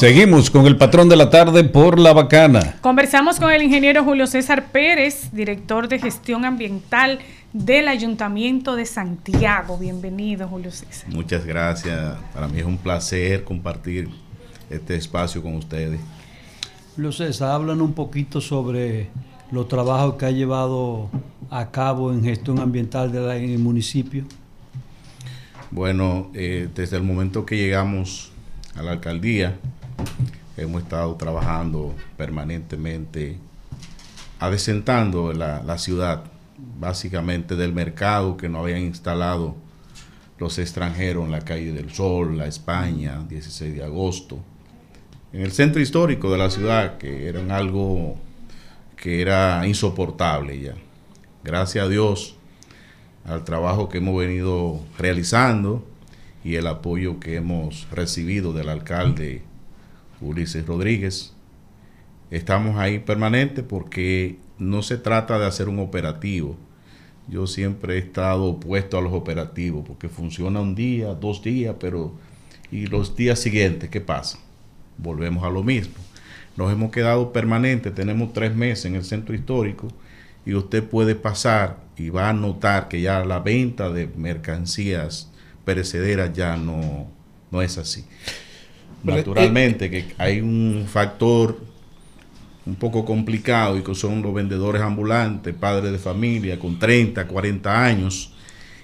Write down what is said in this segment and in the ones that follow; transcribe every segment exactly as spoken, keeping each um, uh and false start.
Seguimos con el patrón de la tarde por La Bacana. Conversamos con el ingeniero Julio César Pérez, director de gestión ambiental del Ayuntamiento de Santiago. Bienvenido, Julio César. Muchas gracias. Para mí es un placer compartir este espacio con ustedes. Julio César, hablan un poquito sobre los trabajos que ha llevado a cabo en gestión ambiental de la, en el municipio. Bueno, eh, desde el momento que llegamos a la alcaldía, hemos estado trabajando permanentemente, adecentando la, la ciudad, básicamente del mercado que nos habían instalado los extranjeros en la calle del Sol, la España, dieciséis de agosto, en el centro histórico de la ciudad, que eran algo que era insoportable ya. Gracias a Dios, al trabajo que hemos venido realizando y el apoyo que hemos recibido del alcalde Ulises Rodríguez, estamos ahí permanente porque no se trata de hacer un operativo. Yo siempre he estado opuesto a los operativos porque funciona un día, dos días, pero ¿y los días siguientes qué pasa? Volvemos a lo mismo. Nos hemos quedado permanentes, tenemos tres meses en el centro histórico y usted puede pasar y va a notar que ya la venta de mercancías perecederas ya no, no es así. Naturalmente que hay un factor un poco complicado y que son los vendedores ambulantes, padres de familia con treinta, cuarenta años,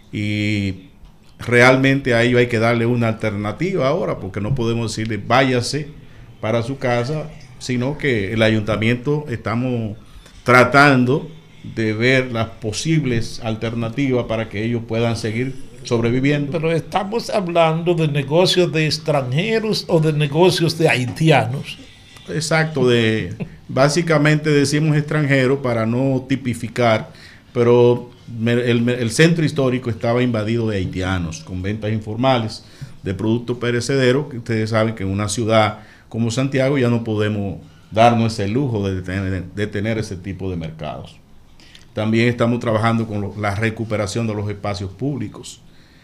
y realmente a ellos hay que darle una alternativa ahora, porque no podemos decirle váyase para su casa, sino que el ayuntamiento estamos tratando de ver las posibles alternativas para que ellos puedan seguir sobreviviendo. Pero estamos hablando de negocios de extranjeros o de negocios de haitianos. Exacto, de básicamente decimos extranjeros para no tipificar, pero el, el centro histórico estaba invadido de haitianos con ventas informales de productos perecederos, que ustedes saben que en una ciudad como Santiago ya no podemos darnos ese lujo de tener, de tener ese tipo de mercados. También estamos trabajando con lo, la recuperación de los espacios públicos,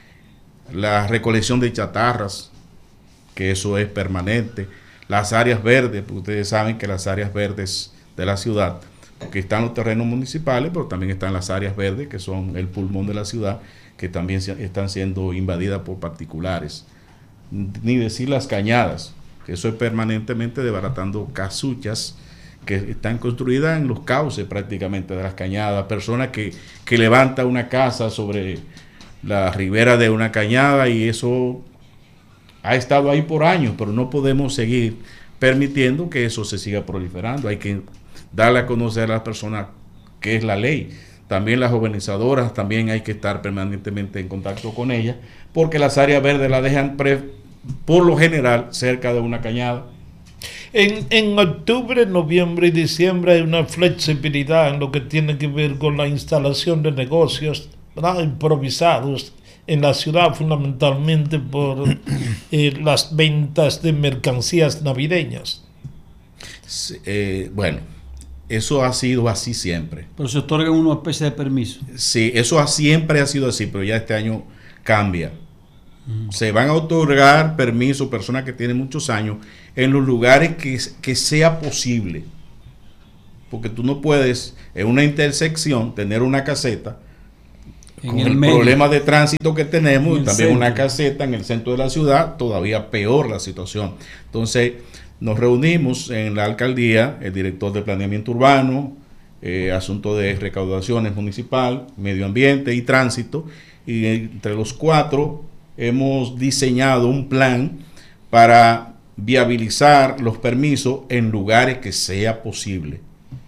la recolección de chatarras, que eso es permanente, las áreas verdes, porque ustedes saben que las áreas verdes de la ciudad, porque están los terrenos municipales, pero también están las áreas verdes, que son el pulmón de la ciudad, que también están siendo invadidas por particulares. Ni decir las cañadas, que eso es permanentemente desbaratando casuchas que están construidas en los cauces prácticamente de las cañadas, personas que, que levantan una casa sobre la ribera de una cañada y eso ha estado ahí por años, pero no podemos seguir permitiendo que eso se siga proliferando. Hay que darle a conocer a las personas qué es la ley. También las jovenizadoras, también hay que estar permanentemente en contacto con ellas, porque las áreas verdes las dejan pre, por lo general cerca de una cañada. En, en octubre, noviembre y diciembre hay una flexibilidad en lo que tiene que ver con la instalación de negocios, ¿verdad?, improvisados en la ciudad, fundamentalmente por eh, las ventas de mercancías navideñas. Sí, eh, bueno, eso ha sido así siempre. Pero se otorga una especie de permiso. Sí, eso ha, siempre ha sido así, pero ya este año cambia. Mm. Se van a otorgar permisos personas que tienen muchos años en los lugares que, que sea posible. Porque tú no puedes en una intersección tener una caseta con el, el problema de tránsito que tenemos, y también centro. Una caseta en el centro de la ciudad, todavía peor la situación. Entonces, nos reunimos en la alcaldía, el director de planeamiento urbano, eh, asunto de recaudaciones municipal, medio ambiente y tránsito, y entre los cuatro hemos diseñado un plan para viabilizar los permisos en lugares que sea posible.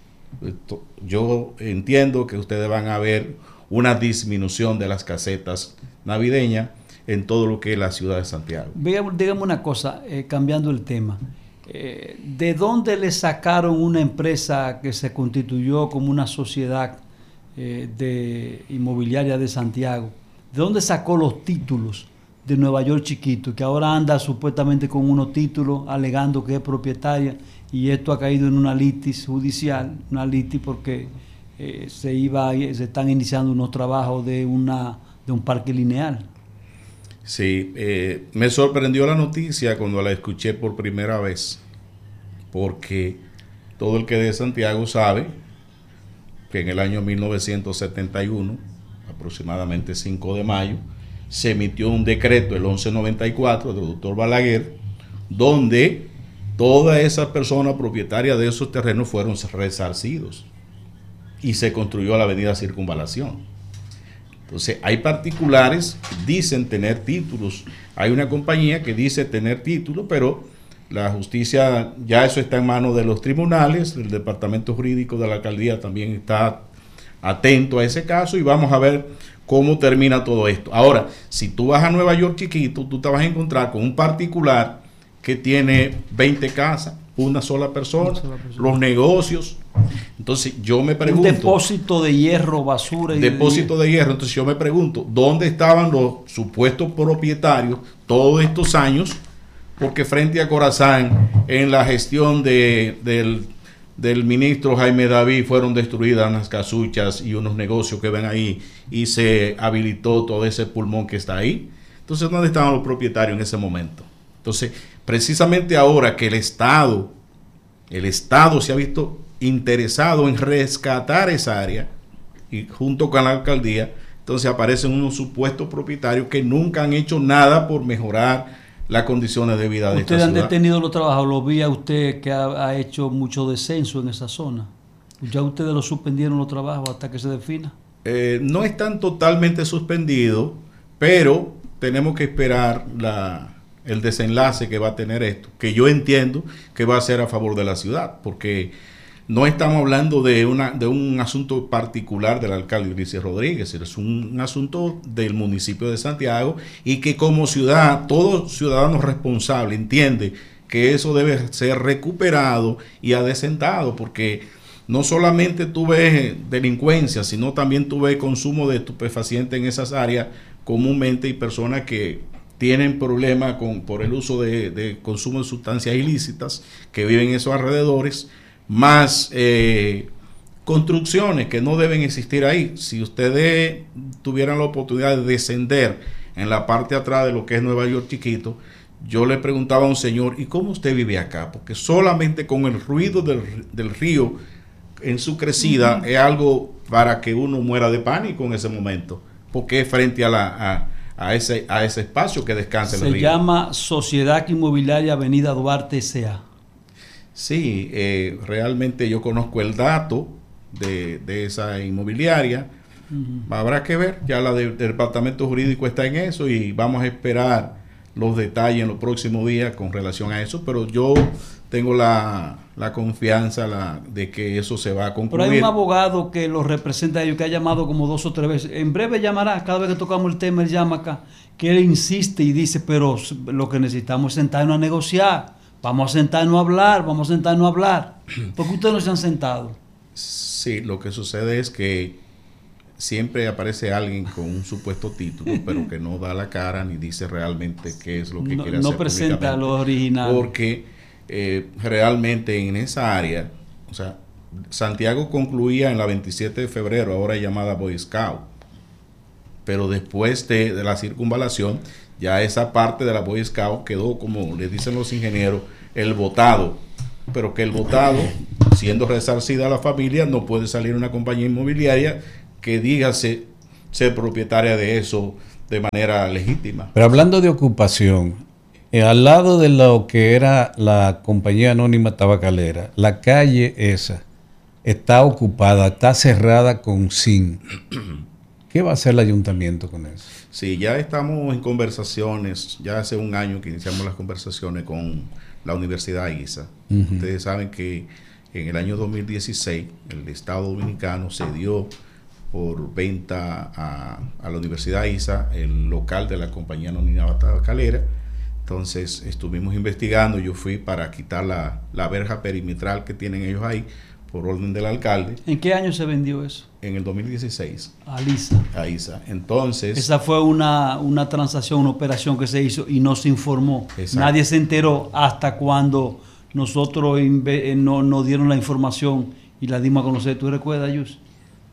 Yo entiendo que ustedes van a ver una disminución de las casetas navideñas en todo lo que es la ciudad de Santiago. Dígame una cosa, eh, cambiando el tema. Eh, ¿De dónde le sacaron una empresa que se constituyó como una sociedad eh, de inmobiliaria de Santiago? ¿De dónde sacó los títulos de Nueva York Chiquito, que ahora anda supuestamente con unos títulos alegando que es propietaria, y esto ha caído en una litis judicial, una litis porque eh, se iba, se están iniciando unos trabajos de una de un parque lineal? Sí, eh, me sorprendió la noticia cuando la escuché por primera vez, porque todo el que de Santiago sabe que en el año mil novecientos setenta y uno, aproximadamente cinco de mayo, se emitió un decreto, el once noventa y cuatro, del doctor Balaguer, donde todas esas personas propietarias de esos terrenos fueron resarcidos y se construyó la avenida Circunvalación. Entonces, hay particulares que dicen tener títulos, hay una compañía que dice tener títulos, pero la justicia, ya eso está en manos de los tribunales, el departamento jurídico de la alcaldía también está atento a ese caso y vamos a ver cómo termina todo esto. Ahora, si tú vas a Nueva York chiquito, tú te vas a encontrar con un particular que tiene veinte casas, una sola persona, una sola persona. Los negocios. Entonces yo me pregunto... Un depósito de hierro, basura. Y depósito de hierro. Entonces yo me pregunto, ¿dónde estaban los supuestos propietarios todos estos años? Porque frente a Corazán, en la gestión de, del, del ministro Jaime David, fueron destruidas unas casuchas y unos negocios que ven ahí y se habilitó todo ese pulmón que está ahí. Entonces, ¿dónde estaban los propietarios en ese momento? Entonces, precisamente ahora que el Estado, el Estado se ha visto interesado en rescatar esa área y junto con la alcaldía, entonces aparecen unos supuestos propietarios que nunca han hecho nada por mejorar las condiciones de vida de esta ciudad. ¿Ustedes han detenido los trabajos? Lo vi a usted que ha, ha hecho mucho descenso en esa zona. ¿Ya ustedes lo suspendieron los trabajos hasta que se defina? Eh, no están totalmente suspendidos, pero tenemos que esperar la, el desenlace que va a tener esto, que yo entiendo que va a ser a favor de la ciudad, porque no estamos hablando de, una, de un asunto particular del alcalde Ulises Rodríguez, es un, un asunto del municipio de Santiago y que como ciudad, todo ciudadano responsable entiende que eso debe ser recuperado y adecentado, porque no solamente tú ves delincuencia, sino también tú ves consumo de estupefacientes en esas áreas comúnmente y personas que tienen problemas con, por el uso de, de consumo de sustancias ilícitas que viven en esos alrededores, más eh, construcciones que no deben existir ahí. Si ustedes tuvieran la oportunidad de descender en la parte de atrás de lo que es Nueva York chiquito, yo le preguntaba a un señor, ¿y cómo usted vive acá? Porque solamente con el ruido del, del río en su crecida uh-huh. es algo para que uno muera de pánico en ese momento, porque es frente a la a, a ese a ese espacio que descansa el río. Se llama Sociedad Inmobiliaria Avenida Duarte S A Sí, eh, realmente yo conozco el dato de, de esa inmobiliaria. Uh-huh. Habrá que ver, ya la de, del departamento jurídico está en eso y vamos a esperar los detalles en los próximos días con relación a eso, pero yo tengo la, la confianza la, de que eso se va a concluir. Pero hay un abogado que los representa a ellos, que ha llamado como dos o tres veces. En breve llamará, cada vez que tocamos el tema, él llama acá, que él insiste y dice, pero lo que necesitamos es sentarnos a negociar. Vamos a sentarnos a hablar, vamos a sentarnos a hablar. ¿Por qué ustedes no se han sentado? Sí, lo que sucede es que siempre aparece alguien con un supuesto título, pero que no da la cara ni dice realmente qué es lo que no, quiere hacer. No presenta lo original. Porque eh, realmente en esa área, o sea, Santiago concluía en la veintisiete de febrero, ahora llamada Boy Scout, pero después de, de la circunvalación, ya esa parte de la Boy Scout quedó, como les dicen los ingenieros, el botado, pero que el botado, siendo resarcida la familia, no puede salir una compañía inmobiliaria que diga ser, ser propietaria de eso de manera legítima. Pero hablando de ocupación, eh, al lado de lo que era la compañía anónima tabacalera, la calle esa está ocupada, está cerrada con zinc. ¿Qué va a hacer el ayuntamiento con eso? Sí, ya estamos en conversaciones, ya hace un año que iniciamos las conversaciones con la Universidad I S A. Uh-huh. Ustedes saben que en el año dos mil dieciséis el Estado Dominicano cedió por venta a, a la Universidad I S A el local de la compañía anónima tabacalera. Entonces estuvimos investigando, yo fui para quitar la, la verja perimetral que tienen ellos ahí, por orden del alcalde. ¿En qué año se vendió eso? En el dos mil dieciséis. A I S A. A I S A. Entonces... Esa fue una, una transacción, una operación que se hizo y no se informó. Exacto. Nadie se enteró hasta cuando nosotros inve- no, nos dieron la información y la dimos a conocer. ¿Tú recuerdas, Yus?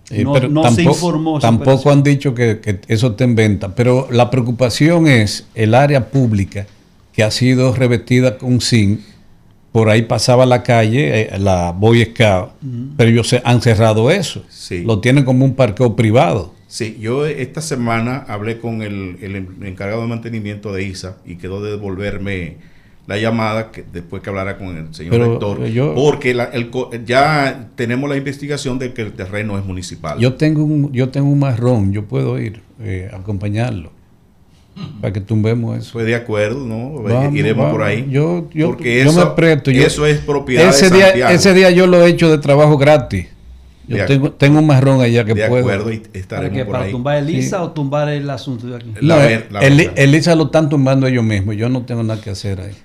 Eh, no pero no tampoco, se informó. Tampoco han dicho que, que eso está en venta, pero la preocupación es el área pública que ha sido revestida con zinc. Por ahí pasaba la calle, eh, la Boy Scout, uh-huh. pero ellos se han cerrado eso. Sí. Lo tienen como un parqueo privado. Sí, yo esta semana hablé con el, el encargado de mantenimiento de I S A y quedó de devolverme la llamada que después que hablara con el señor pero rector, yo, porque la, el, ya tenemos la investigación de que el terreno es municipal. Yo tengo un, yo tengo un marrón, yo puedo ir eh, a acompañarlo para que tumbemos eso. Pues de acuerdo, ¿no? Vamos, Iremos vamos. por ahí. Yo, yo, porque yo eso, me presto. Yo, eso es propiedad ese de día, Santiago. Ese día yo lo he hecho de trabajo gratis. Yo de tengo, tengo un marrón allá que de puedo. De acuerdo, y estaremos ¿Para, por ¿Para ahí. tumbar el I S A sí. o tumbar el asunto de aquí? No, la ver, la el, el I S A lo están tumbando ellos mismos. Yo no tengo nada que hacer ahí.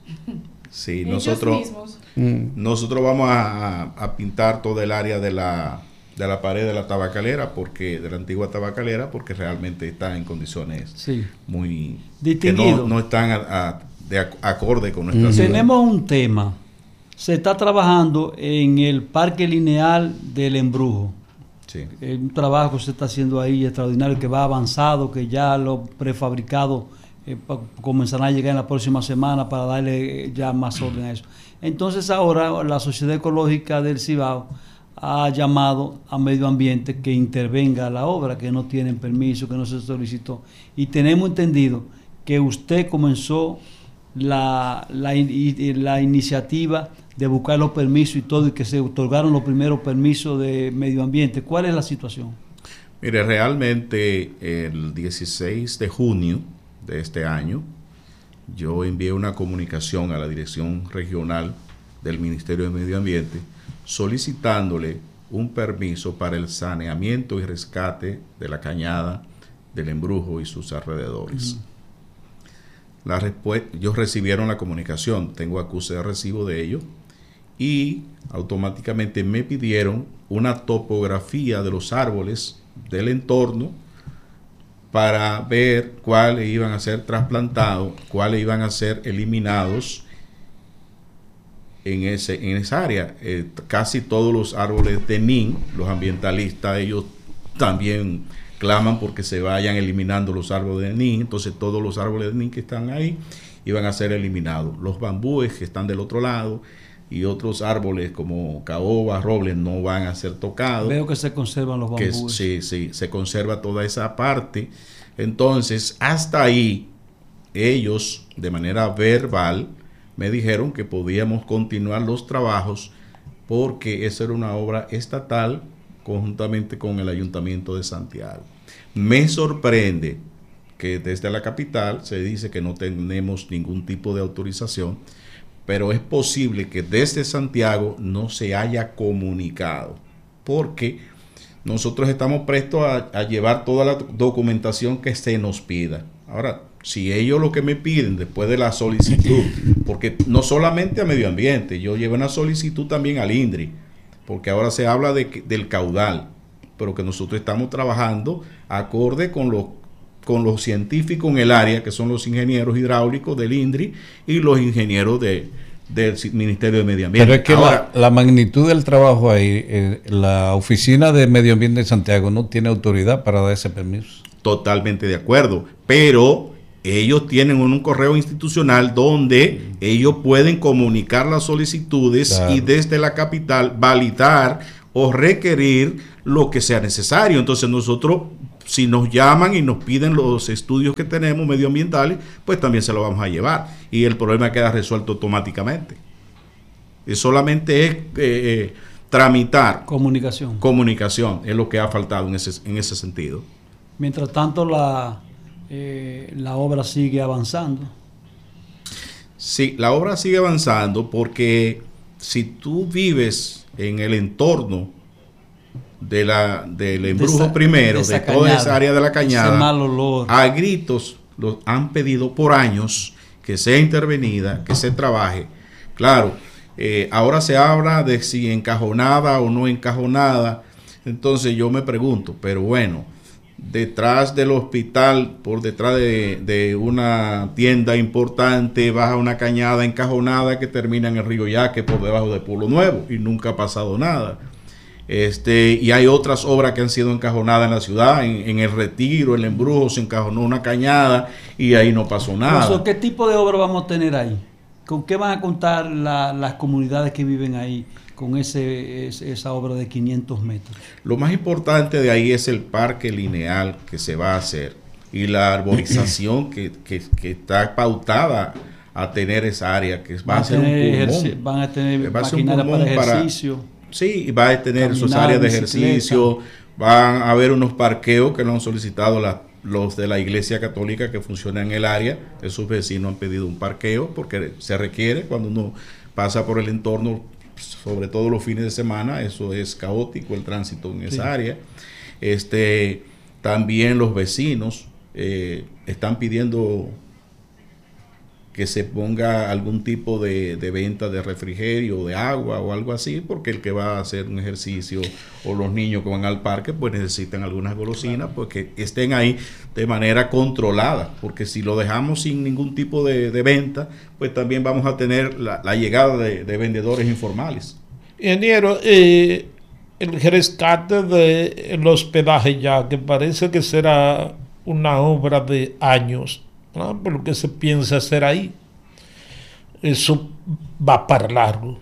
Sí, ellos nosotros, mismos. nosotros vamos a, a pintar todo el área de la, de la pared de la tabacalera, porque de la antigua tabacalera, porque realmente está en condiciones sí. muy distinguido. Que no, no están a, a, de acorde con nuestra mm. ciudad. Tenemos un tema. Se está trabajando en el parque lineal del Embrujo. Sí. Un trabajo que se está haciendo ahí extraordinario, que va avanzado, que ya los prefabricados eh, comenzarán a llegar en la próxima semana para darle ya más orden a eso. Entonces ahora la Sociedad Ecológica del Cibao ha llamado a Medio Ambiente que intervenga a la obra, que no tienen permiso, que no se solicitó. Y tenemos entendido que usted comenzó la, la, la iniciativa de buscar los permisos y todo, y que se otorgaron los primeros permisos de medio ambiente. ¿Cuál es la situación? Mire, realmente el dieciséis de junio de este año, yo envié una comunicación a la Dirección Regional del Ministerio de Medio Ambiente solicitándole un permiso para el saneamiento y rescate de la cañada del Embrujo y sus alrededores. Uh-huh. La respuesta, ellos recibieron la comunicación, tengo acuse de recibo de ello, y automáticamente me pidieron una topografía de los árboles del entorno para ver cuáles iban a ser trasplantados, cuáles iban a ser eliminados en, ese, en esa área. Eh, casi todos los árboles de nin, los ambientalistas, ellos también claman porque se vayan eliminando los árboles de nin, entonces todos los árboles de nin que están ahí iban a ser eliminados. Los bambúes que están del otro lado y otros árboles como caoba, robles no van a ser tocados. Veo que se conservan los bambúes. Que, sí, sí, se conserva toda esa parte. Entonces, hasta ahí, ellos, de manera verbal, me dijeron que podíamos continuar los trabajos porque esa era una obra estatal conjuntamente con el Ayuntamiento de Santiago. Me sorprende que desde la capital se dice que no tenemos ningún tipo de autorización, pero es posible que desde Santiago no se haya comunicado, porque nosotros estamos prestos a, a llevar toda la documentación que se nos pida. Ahora, si ellos lo que me piden después de la solicitud, porque no solamente a Medio Ambiente, yo llevo una solicitud también al INDRI, porque ahora se habla de, del caudal, pero que nosotros estamos trabajando acorde con los con los científicos en el área, que son los ingenieros hidráulicos del INDRI y los ingenieros de, del Ministerio de Medio Ambiente. Pero es que Ahora, la, la magnitud del trabajo ahí, eh, la Oficina de Medio Ambiente de Santiago no tiene autoridad para dar ese permiso. Totalmente de acuerdo, pero ellos tienen un, un correo institucional donde mm. ellos pueden comunicar las solicitudes claro. y desde la capital validar o requerir lo que sea necesario. Entonces nosotros, si nos llaman y nos piden los estudios que tenemos medioambientales, pues también se los vamos a llevar y el problema queda resuelto automáticamente. Y solamente es eh, eh, tramitar comunicación. Comunicación es lo que ha faltado en ese, en ese sentido. Mientras tanto, la, eh, la obra sigue avanzando. Sí, la obra sigue avanzando porque si tú vives en el entorno de la del embrujo de esa, primero, de, de toda cañada, esa área de la cañada, mal olor. A gritos los han pedido por años que sea intervenida, que se trabaje. Claro, eh, ahora se habla de si encajonada o no encajonada. Entonces yo me pregunto, pero bueno, detrás del hospital, por detrás de, de una tienda importante, baja una cañada encajonada que termina en el río Yaque por debajo de Pueblo Nuevo y nunca ha pasado nada. Este, y hay otras obras que han sido encajonadas en la ciudad, en, en el Retiro, el Embrujo, se encajonó una cañada y ahí no pasó nada. Profesor, ¿qué tipo de obra vamos a tener ahí? ¿Con qué van a contar la, las comunidades que viven ahí con ese, ese, esa obra de quinientos metros? Lo más importante de ahí es el parque lineal que se va a hacer y la arborización que, que, que está pautada a tener esa área, que va a ser un pulmón. Van a tener maquinaria para ejercicio. Para, sí, va a tener caminar, sus áreas de ejercicio, van a haber unos parqueos que lo han solicitado la, los de la Iglesia Católica que funcionan en el área. Esos vecinos han pedido un parqueo porque se requiere cuando uno pasa por el entorno, sobre todo los fines de semana, eso es caótico el tránsito en esa sí. área. Este, también los vecinos eh, están pidiendo que se ponga algún tipo de, de venta de refrigerio, de agua o algo así, porque el que va a hacer un ejercicio o los niños que van al parque pues necesitan algunas golosinas, pues que estén ahí de manera controlada, porque si lo dejamos sin ningún tipo de, de venta, pues también vamos a tener la, la llegada de, de vendedores informales. Ingeniero, eh, el rescate del hospedaje ya, que parece que será una obra de años, ¿no? Por lo que se piensa hacer ahí, eso va para largo.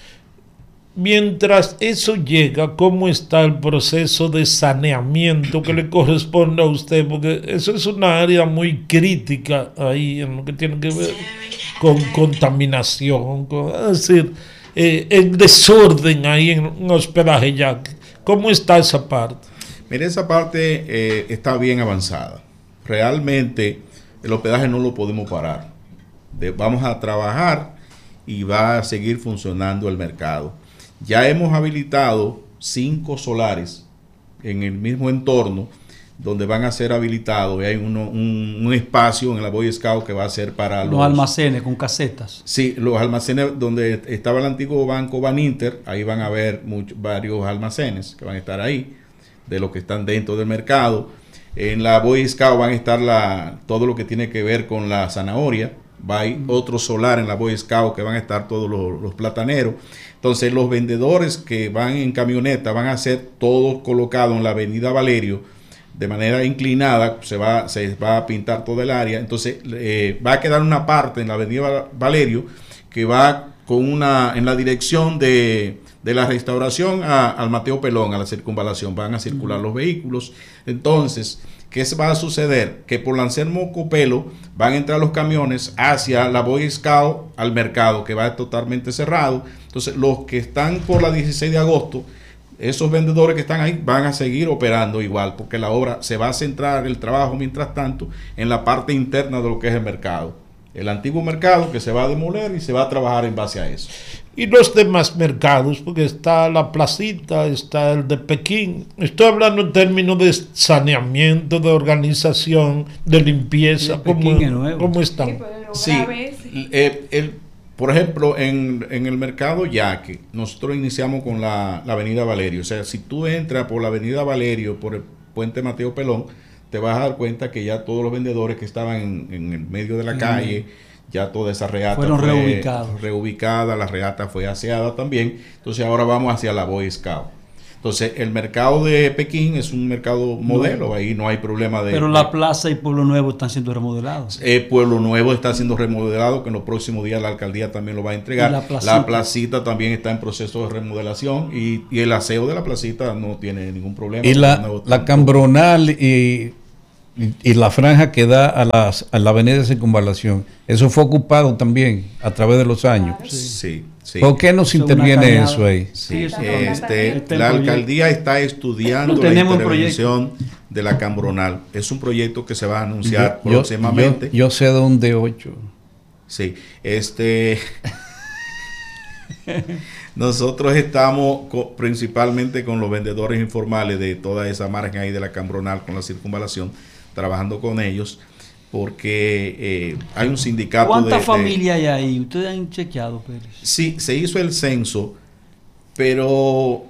Mientras eso llega, ¿cómo está el proceso de saneamiento que le corresponde a usted? Porque eso es una área muy crítica ahí en lo que tiene que ver con contaminación, con, es decir, eh, el desorden ahí en un hospedaje ya. ¿Cómo está esa parte? Mire, esa parte eh, está bien avanzada. Realmente el hospedaje no lo podemos parar. De, vamos a trabajar y va a seguir funcionando el mercado. Ya hemos habilitado cinco solares en el mismo entorno donde van a ser habilitados. Y hay uno, un, un espacio en la Boy Scout que va a ser para los, los almacenes con casetas. Sí, los almacenes donde estaba el antiguo banco Baninter, ahí van a haber muchos, varios almacenes que van a estar ahí, de los que están dentro del mercado. En la Boy Scout van a estar la, todo lo que tiene que ver con la zanahoria. Va a ir otro solar en la Boy Scout que van a estar todos los, los plataneros. Entonces los vendedores que van en camioneta van a ser todos colocados en la avenida Valerio de manera inclinada. Se va, se va a pintar todo el área. Entonces eh, va a quedar una parte en la avenida Valerio que va con una en la dirección de, de la restauración a, al Mateo Pelón, a la circunvalación. Van a circular los vehículos. Entonces, ¿qué va a suceder? Que por Lancermo Copelo van a entrar los camiones hacia la Boy Scout al mercado, que va a estar totalmente cerrado. Entonces, los que están por la dieciséis de agosto, esos vendedores que están ahí van a seguir operando igual, porque la obra se va a centrar el trabajo, mientras tanto, en la parte interna de lo que es el mercado. El antiguo mercado que se va a demoler y se va a trabajar en base a eso. Y los demás mercados, porque está la placita, está el de Pekín. Estoy hablando en términos de saneamiento, de organización, de limpieza. ¿Cómo, ¿Cómo están? Sí, eh, el, por ejemplo, en, en el mercado Yaque, nosotros iniciamos con la, la avenida Valerio. O sea, si tú entras por la avenida Valerio, por el puente Mateo Pelón, te vas a dar cuenta que ya todos los vendedores que estaban en, en el medio de la calle, ya toda esa reata fueron fue reubicados. reubicada, la reata fue aseada también. Entonces ahora vamos hacia la Boy Scout. Entonces el mercado de Pekín es un mercado modelo, no, ahí no hay problema de... Pero la plaza y Pueblo Nuevo están siendo remodelados. Eh, Pueblo Nuevo está siendo remodelado, que en los próximos días la alcaldía también lo va a entregar. La placita. la placita también está en proceso de remodelación y, y el aseo de la placita no tiene ningún problema. Y la, la Cambronal y... y la franja que da a, las, a la avenida de Circunvalación, eso fue ocupado también a través de los años. Sí, sí. sí. ¿Por qué no se interviene eso ahí? Sí, sí, este, la alcaldía está estudiando la intervención de la Cambronal. Es un proyecto que se va a anunciar yo, próximamente. Yo, yo sé de un D ocho. Sí, este... Nosotros estamos co principalmente con los vendedores informales de toda esa margen ahí de la Cambronal con la circunvalación, trabajando con ellos, porque eh, hay un sindicato. ¿Cuántas de, familias hay ahí? ¿Ustedes han chequeado, Pérez? Sí, se hizo el censo pero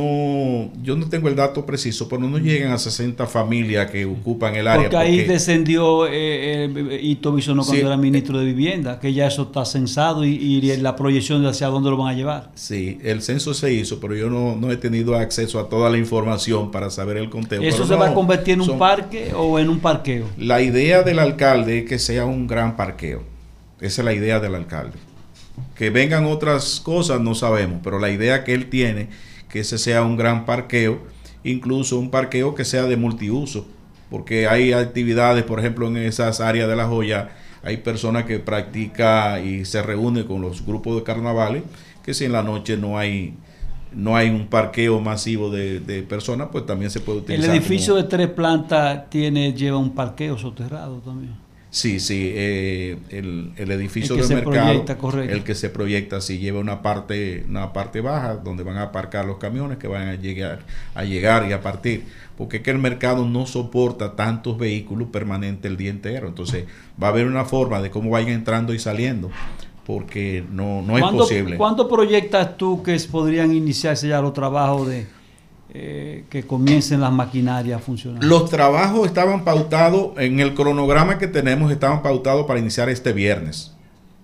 no, yo no tengo el dato preciso, pero no llegan a sesenta familias que ocupan el área. Porque ahí porque descendió eh, eh, Ito Bisonó cuando sí, era ministro de Vivienda, que ya eso está censado y, y la proyección de hacia dónde lo van a llevar. Sí, el censo se hizo, pero yo no, no he tenido acceso a toda la información para saber el conteo. ¿Eso pero se no, va a convertir en un son, parque o en un parqueo? La idea del alcalde es que sea un gran parqueo. Esa es la idea del alcalde. Que vengan otras cosas no sabemos, pero la idea que él tiene, que ese sea un gran parqueo, incluso un parqueo que sea de multiuso, porque hay actividades, por ejemplo, en esas áreas de La Joya, hay personas que practican y se reúnen con los grupos de carnavales, que si en la noche no hay no hay un parqueo masivo de, de personas, pues también se puede utilizar. El edificio como... de tres plantas tiene lleva un parqueo soterrado también. Sí, sí, eh, el, el edificio del mercado, el que se proyecta, sí lleva una parte, una parte baja donde van a aparcar los camiones que van a llegar, a llegar y a partir, porque es que el mercado no soporta tantos vehículos permanentes el día entero, entonces va a haber una forma de cómo vayan entrando y saliendo, porque no, no es posible. ¿Cuándo proyectas tú que podrían iniciarse ya los trabajos de Eh, que comiencen las maquinarias a funcionar? Los trabajos estaban pautados, en el cronograma que tenemos, estaban pautados para iniciar este viernes.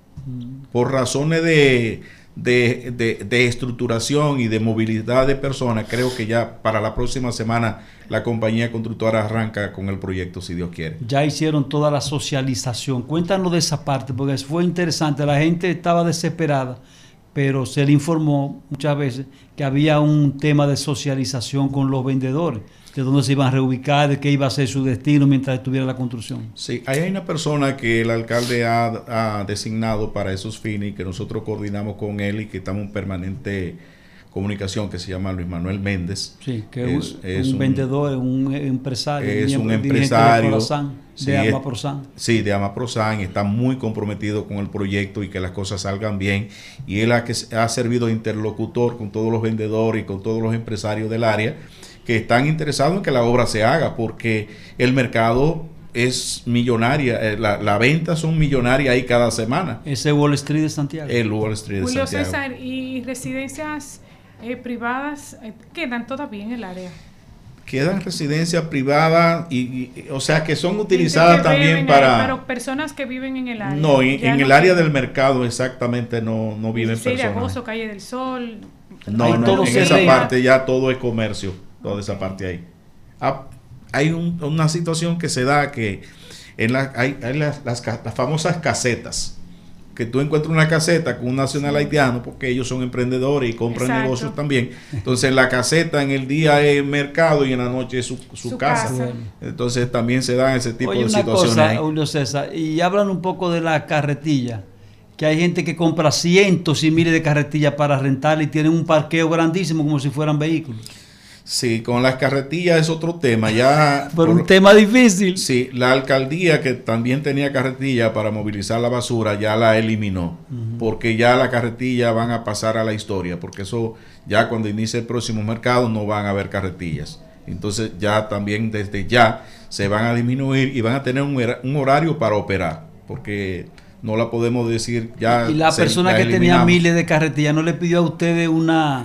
Mm. Por razones de, de, de, de estructuración y de movilidad de personas, creo que ya para la próxima semana la compañía constructora arranca con el proyecto, si Dios quiere. Ya hicieron toda la socialización. Cuéntanos de esa parte, porque fue interesante. La gente estaba desesperada, pero se le informó muchas veces que había un tema de socialización con los vendedores, de dónde se iban a reubicar, de qué iba a ser su destino mientras estuviera la construcción. Sí, ahí hay una persona que el alcalde ha, ha designado para esos fines y que nosotros coordinamos con él y que estamos en permanente comunicación, que se llama Luis Manuel Méndez. Sí, que es, es un, un vendedor, un empresario. Es un empresario. De, sí, de Amaprosan. Sí, de Amaprosan. Está muy comprometido con el proyecto y que las cosas salgan bien. Y él ha, que, ha servido de interlocutor con todos los vendedores y con todos los empresarios del área que están interesados en que la obra se haga, porque el mercado es millonaria, la, la venta son millonarias ahí cada semana. Ese Wall Street de Santiago. El Wall Street de Julio Santiago. César, ¿y residencias eh, privadas eh, quedan todavía en el área? Quedan residencias privadas, y, y, o sea, que son utilizadas que también para... Ahí, pero personas que viven en el área. No, en, en no el área del mercado exacamente no, no viven personas. de agosto, Calle del Sol. No, no, no en esa rea. parte ya todo es comercio, toda esa parte ahí. Ah, hay un, una situación que se da que en la, hay, hay las, las, las famosas casetas, que tú encuentras una caseta con un nacional sí. haitiano, porque ellos son emprendedores y compran Exacto. negocios también. Entonces la caseta en el día es mercado y en la noche es su, su, su casa. casa. Entonces también se dan ese tipo Oye, de una situaciones. Cosa, ahí. Julio César, y hablan un poco de la carretilla, que hay gente que compra cientos y miles de carretillas para rentar y tienen un parqueo grandísimo como si fueran vehículos. Sí, con las carretillas es otro tema. Ya Pero por, un tema difícil. Sí, la alcaldía, que también tenía carretilla para movilizar la basura, ya la eliminó. Uh-huh. Porque ya la carretilla van a pasar a la historia. Porque eso, ya cuando inicie el próximo mercado, no van a haber carretillas. Entonces ya también desde ya se van a disminuir y van a tener un, un horario para operar. Porque no la podemos decir ya. Y la se, persona la que tenía miles de carretillas, ¿no le pidió a ustedes una...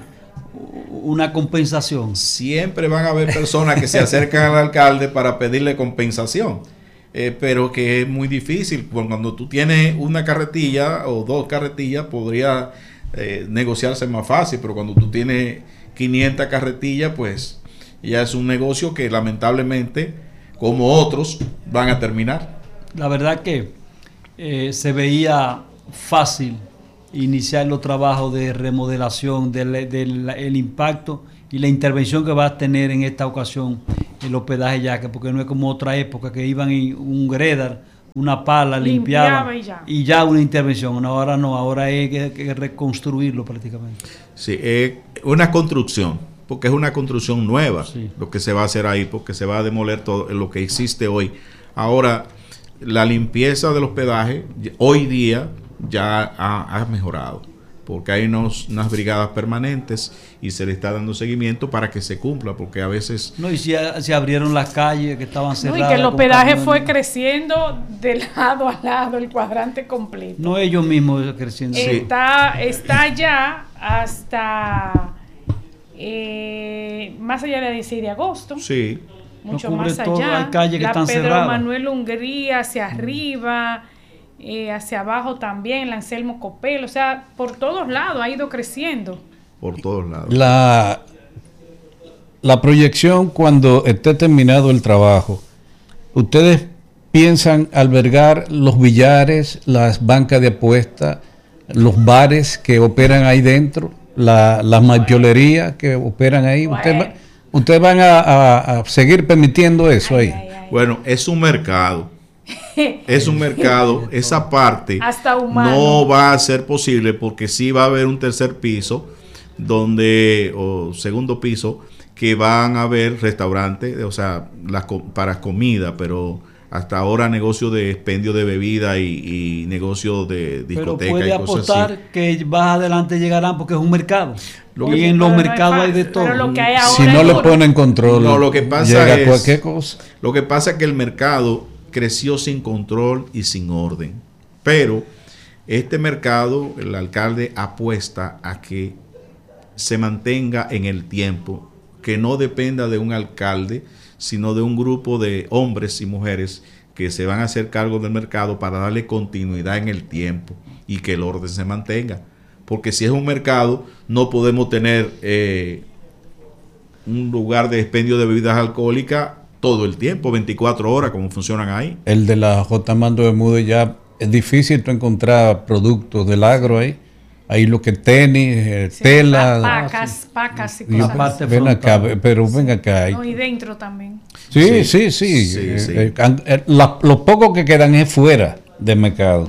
una compensación? Siempre van a haber personas que se acercan al alcalde para pedirle compensación, eh, pero que es muy difícil. Cuando tú tienes una carretilla o dos carretillas podría eh, negociarse más fácil, pero cuando tú tienes quinientas carretillas, pues ya es un negocio que lamentablemente, como otros, van a terminar. La verdad que eh, se veía fácil iniciar los trabajos de remodelación, del, del el impacto y la intervención que va a tener en esta ocasión el hospedaje Yaque, porque no es como otra época que iban en un gredar, una pala, limpiaban limpiaba y ya. y ya una intervención. Ahora no, ahora hay que, que reconstruirlo prácticamente. Sí, es una construcción, porque es una construcción nueva, sí. lo que se va a hacer ahí, porque se va a demoler todo lo que existe hoy. Ahora, la limpieza del hospedaje, hoy día, ya ha, ha mejorado, porque hay unos, unas brigadas permanentes y se le está dando seguimiento para que se cumpla, porque a veces... No, y si se abrieron las calles que estaban cerradas. No, y que el hospedaje fue creciendo de lado a lado, el cuadrante completo. No ellos mismos creciendo. Está, está ya hasta eh, más allá de la dieciséis de agosto. Sí. Mucho No cubre más todo, allá. hay calles que la están Pedro cerradas. Manuel Hungría hacia arriba, eh, hacia abajo también, la Anselmo Copel, o sea, por todos lados ha ido creciendo. Por todos lados. La, la proyección cuando esté terminado el trabajo, ¿ustedes piensan albergar los billares, las bancas de apuestas, los bares que operan ahí dentro, la, las maipiolerías que operan ahí? Bueno. ¿Ustedes, va- ustedes van a, a- a seguir permitiendo eso Ay, ahí? ay, ay. Bueno, es un mercado. Es un mercado. Esa parte Hasta humano. no va a ser posible porque sí va a haber un tercer piso donde, o segundo piso, que van a haber restaurantes, o sea, las co- para comida, pero hasta ahora negocio de expendio de bebida y, y negocio de Pero discoteca puede y cosas apostar así. que más adelante llegarán porque es un mercado. Lo y que- en los Pero no es mercados hay de fácil, todo. pero lo que hay ahora Si no es le duro. ponen control, No, lo que pasa llega es- cualquier cosa. Lo que pasa es que el mercado creció sin control y sin orden. Pero este mercado, el alcalde apuesta a que se mantenga en el tiempo, que no dependa de un alcalde, sino de un grupo de hombres y mujeres que se van a hacer cargo del mercado para darle continuidad en el tiempo y que el orden se mantenga. Porque si es un mercado, no podemos tener eh, un lugar de expendio de bebidas alcohólicas todo el tiempo, veinticuatro horas, como funcionan ahí. El de la J. Mando de Mude ya es difícil tú encontrar productos del agro ahí. Ahí lo que tenis, eh, Sí, tela. pa- pacas, pacas y Y yo- cosas parte ven acá, frontal. pero ven acá. así. No, y dentro también. Sí, Sí, sí, sí. sí, Eh, sí. eh, can- eh, la- los pocos que quedan es fuera del mercado.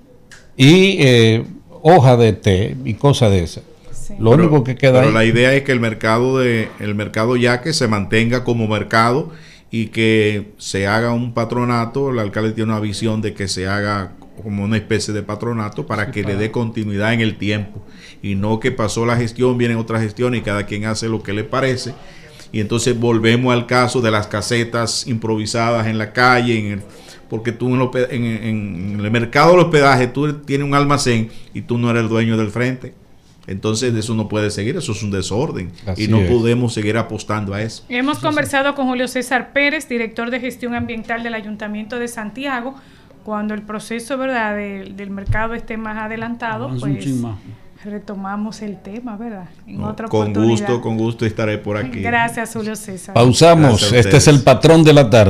Y eh, hoja de té y cosas de esas. Sí. Lo Pero- único que queda pero ahí. la idea es que el mercado de el mercado yaque se mantenga como mercado y que se haga un patronato. El alcalde tiene una visión de que se haga como una especie de patronato para que le dé continuidad en el tiempo y no que pasó la gestión, viene otra gestión y cada quien hace lo que le parece. Y entonces volvemos al caso de las casetas improvisadas en la calle, en el, porque tú en, los pe- en- en el mercado del hospedaje tú tienes un almacén y tú no eres el dueño del frente. Entonces eso no puede seguir, eso es un desorden Así y no es. podemos seguir apostando a eso. Hemos conversado con Julio César Pérez, director de gestión ambiental del Ayuntamiento de Santiago. Cuando el proceso, ¿verdad?, del, del mercado esté más adelantado, Avanza un pues chin más. retomamos el tema, ¿verdad? En No, otra con oportunidad. gusto, con gusto estaré por aquí. Gracias, Julio César. Pausamos. Gracias a Este es ustedes. el patrón de la tarde.